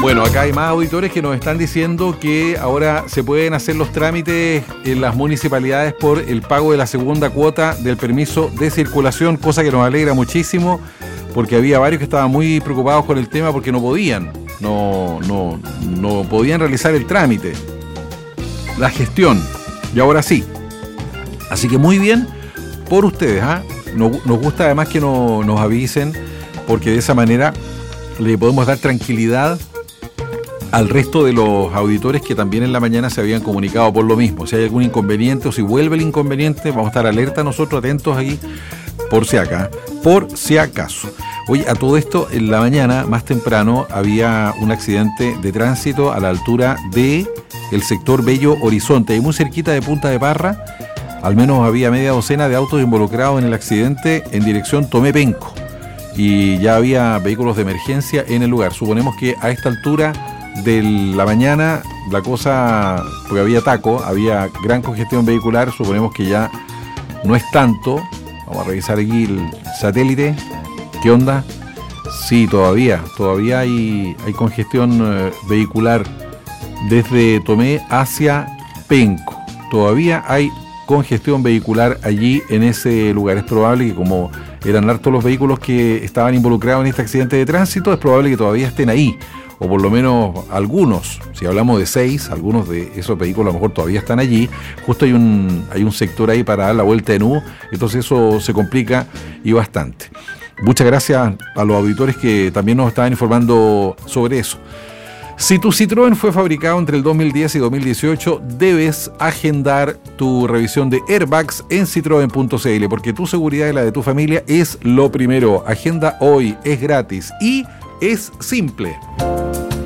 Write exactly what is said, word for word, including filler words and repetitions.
Bueno, acá hay más auditores que nos están diciendo que ahora se pueden hacer los trámites en las municipalidades por el pago de la segunda cuota del permiso de circulación, cosa que nos alegra muchísimo, porque había varios que estaban muy preocupados con el tema porque no podían, no, no, no podían realizar el trámite, la gestión, y ahora sí. Así que muy bien por ustedes, ¿ah? Nos, nos gusta además que no, nos avisen, porque de esa manera le podemos dar tranquilidad al resto de los auditores que también en la mañana se habían comunicado por lo mismo. Si hay algún inconveniente o si vuelve el inconveniente, vamos a estar alerta nosotros, atentos ahí, por si acá, por si acaso. Oye, a todo esto, en la mañana, más temprano, había un accidente de tránsito a la altura de el sector Bello Horizonte, ahí muy cerquita de Punta de Parra. Al menos había media docena de autos involucrados en el accidente en dirección Tomé Penco. Y ya había vehículos de emergencia en el lugar. Suponemos que a esta altura de la mañana la cosa, porque había taco, había gran congestión vehicular, suponemos que ya no es tanto. Vamos a revisar aquí el satélite. ¿Qué onda? Sí, todavía, todavía hay, hay congestión eh, vehicular desde Tomé hacia Penco. Todavía hay congestión vehicular allí en ese lugar. Es probable que, como eran hartos los vehículos que estaban involucrados en este accidente de tránsito, es probable que todavía estén ahí, o por lo menos algunos. Si hablamos de seis, algunos de esos vehículos a lo mejor todavía están allí. Justo hay un, hay un sector ahí para dar la vuelta en U, entonces eso se complica y bastante. Muchas gracias a los auditores que también nos estaban informando sobre eso. Si tu Citroën fue fabricado entre el dos mil diez y dos mil dieciocho, debes agendar tu revisión de airbags en citroen punto c l, porque tu seguridad y la de tu familia es lo primero. Agenda hoy, es gratis y es simple.